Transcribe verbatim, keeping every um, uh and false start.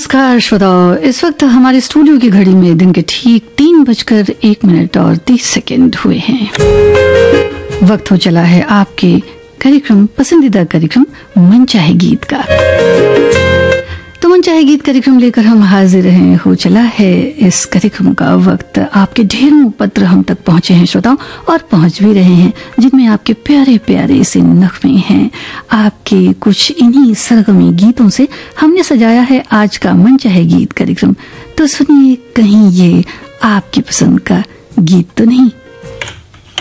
नमस्कार श्रोताओ, इस वक्त हमारे स्टूडियो की घड़ी में दिन के ठीक तीन बजकर एक मिनट और तीस सेकेंड हुए हैं। वक्त हो चला है आपके कार्यक्रम, पसंदीदा कार्यक्रम मन चाहे गीत का। तो मन चाहे गीत कार्यक्रम लेकर हम हाजिर हैं। हो चला है इस कार्यक्रम का वक्त। आपके ढेरों पत्र हम तक पहुंचे हैं श्रोताओं, और पहुंच भी रहे हैं, जिनमें आपके प्यारे प्यारे से नगमे हैं। आपके कुछ इन्हीं सरगमी गीतों से हमने सजाया है आज का मन चाहे गीत कार्यक्रम। तो सुनिए, कहीं ये आपकी पसंद का गीत तो नहीं।